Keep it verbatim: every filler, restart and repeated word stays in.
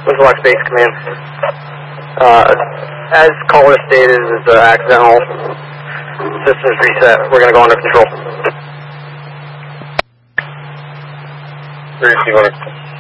Wizlock Base Command. Uh, as caller stated, it was uh, accidental. Systems reset. We're going to go under control. Receive under.